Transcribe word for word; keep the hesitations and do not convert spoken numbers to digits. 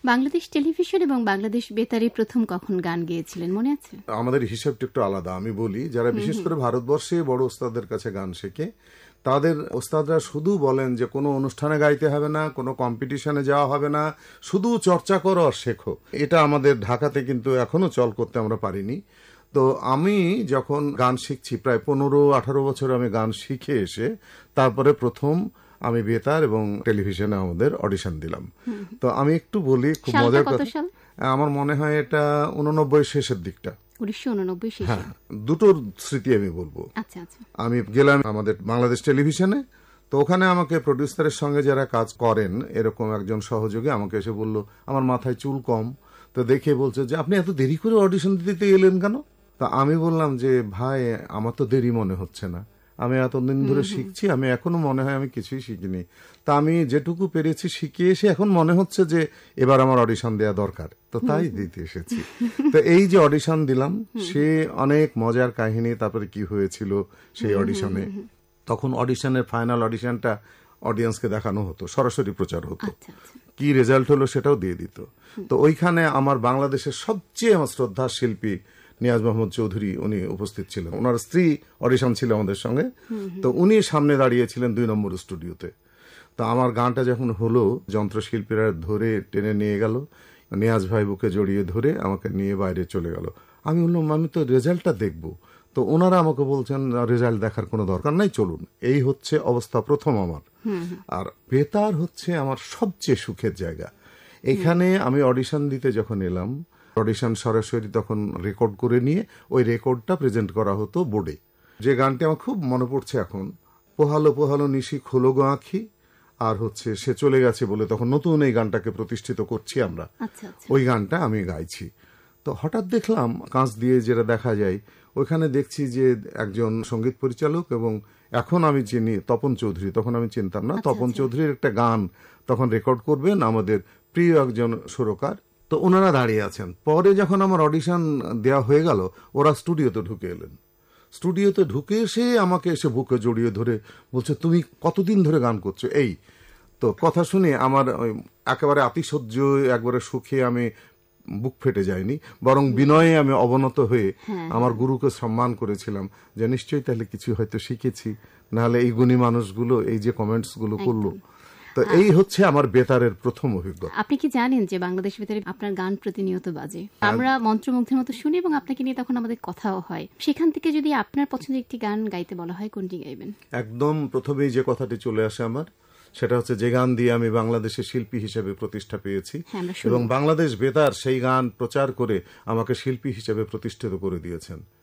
Bangladesh television এবং বাংলাদেশ বেতারে প্রথম কখন গান গেয়েছিলেন মনে আছে? আমাদের হিসাবটা একটু আলাদা। আমি বলি, যারা বিশেষ করে ভারতবর্ষে বড় ওস্তাদের কাছে গান শেখে, তাদের ওস্তাদরা শুধু বলেন যে কোনো অনুষ্ঠানে গাইতে হবে না, কোনো কম্পিটিশনে যাওয়া হবে না, শুধু চর্চা করো আর শেখো। এটা আমাদের ঢাকাতে কিন্তু এখনো চল করতে আমরা পারিনি। তো আমি যখন গান শিখছি, প্রায় পনেরো আঠারো বছর আমি গান শিখে এসে তারপরে প্রথম আমি বেতার এবং টেলিভিশনে আমাদের অডিশন দিলাম। তো আমি একটু বলি, খুব মজার কথা, আমার মনে হয় এটা উননব্বই শেষের দিকটা, উনিশশো উননব্বই শেষে। হ্যাঁ, দুটোর স্মৃতি আমি বলবো। আচ্ছা আচ্ছা। আমি গেলাম আমাদের বাংলাদেশ টেলিভিশনে, তো ওখানে আমাকে প্রডিউসারের সঙ্গে যারা কাজ করেন এরকম একজন সহযোগী আমাকে এসে বলল, আমার মাথায় চুল কম, তো দেখে বলছে যে আপনি এত দেরি করে অডিশন দিতে এলেন কেন? তা আমি বললাম যে ভাই, আমার তো দেরি মনে হচ্ছে না, আমি এতদিন ধরে শিখছি, আমি এখনো মনে হয় আমি কিছুই শিখিনি। তা আমি যেটুকু পেরেছি শিখে এসে এখন মনে হচ্ছে যে এবার আমার অডিশন দেওয়া দরকার, তো তাই দিতে এসেছি। তো এই যে অডিশন দিলাম, সে অনেক মজার কাহিনী। তারপরে কি হয়েছিল সেই অডিশনে, তখন অডিশনের ফাইনাল অডিশনটা অডিয়েন্সকে দেখানো হতো, সরাসরি প্রচার হতো, কি রেজাল্ট হলো সেটাও দিয়ে দিত। তো ওইখানে আমার বাংলাদেশের সবচেয়ে আমার শ্রদ্ধা শিল্পী নিয়াজ মোহাম্মদ চৌধুরী, উনি উপস্থিত ছিলেন। ওনার স্ত্রী অডিশন ছিল আমাদের সঙ্গে, তো উনি সামনে দাঁড়িয়েছিলেন দুই নম্বর স্টুডিওতে। তো আমার গানটা যখন হলো, যন্ত্রশিল্পীরা ধরে টেনে নিয়ে গেল, নিয়াজ ভাই বুকে জড়িয়ে ধরে আমাকে নিয়ে বাইরে চলে গেল। আমি বললাম আমি তো রেজাল্টটা দেখবো। তো ওনারা আমাকে বলছেন রেজাল্ট দেখার কোনো দরকার নাই, চলুন। এই হচ্ছে অবস্থা প্রথম আমার। আর বেতার হচ্ছে আমার সবচেয়ে সুখের জায়গা। এখানে আমি অডিশন দিতে যখন এলাম, অডিশন সরাসরি তখন রেকর্ড করে নিয়ে ওই রেকর্ডটা প্রেজেন্ট করা হতো বোর্ডে। যে গানটি আমার খুব মনে পড়ছে এখন, পোহালো পোহালো নিশি খোলো গো আঁখি, আর হচ্ছে সে চলে গেছে বলে, তখন নতুন এই গানটাকে প্রতিষ্ঠিত করছি আমরা। ওই গানটা আমি গাইছি। তো হঠাৎ দেখলাম কাঁচ দিয়ে যেটা দেখা যায়, ওইখানে দেখছি যে একজন সঙ্গীত পরিচালক এবং এখন আমি চিনি তপন চৌধুরী, তখন আমি চিনতাম না, তপন চৌধুরীর একটা গান তখন রেকর্ড করবেন আমাদের প্রিয় একজন সুরকার। তো ওনারা দাঁড়িয়ে আছেন। পরে যখন আমার অডিশন দেওয়া হয়ে গেল, ওরা স্টুডিওতে ঢুকে এলেন। স্টুডিওতে ঢুকে এসে আমাকে এসে বুকে জড়িয়ে ধরে বলছে, তুমি কতদিন ধরে গান করছো? এই তো কথা শুনে আমার একেবারে আতিশয্য, একবারে সুখে আমি বুক ফেটে যায়নি, বরং বিনয়ে আমি অবনত হয়ে আমার গুরুকে সম্মান করেছিলাম যে নিশ্চয়ই তাহলে কিছু হয়তো শিখেছি, নাহলে এই গুণী মানুষগুলো এই যে কমেন্টস গুলো করলো। তো এই হচ্ছে আমার বেতারের প্রথম অভিজ্ঞতা। আপনি কি জানেন যে বাংলাদেশ বেতারে আপনার গান প্রতিনিয়ত বাজে? আমরা মন্ত্রমুগ্ধের মতো শুনি এবং আপনাকে নিয়ে তখন আমাদের কথাও হয়। সেখান থেকে যদি আপনার পছন্দের একটি গান গাইতে বলা হয়, কোনটি গাইবেন? একদম প্রথমেই যে কথাটি চলে আসে আমার, সেটা হচ্ছে যে গান দিয়ে আমি বাংলাদেশের শিল্পী হিসেবে প্রতিষ্ঠা পেয়েছি, এবং বাংলাদেশ বেতার সেই গান প্রচার করে আমাকে শিল্পী হিসেবে প্রতিষ্ঠিত করে দিয়েছেন।